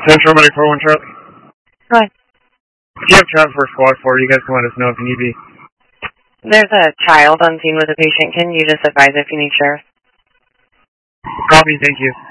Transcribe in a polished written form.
Central Medic 41 Charlie. Hi. Do you have traffic for Squad 4? You guys can let us know if you need be. There's a child on scene with a patient. Can you just advise if you need sheriff? Copy, thank you.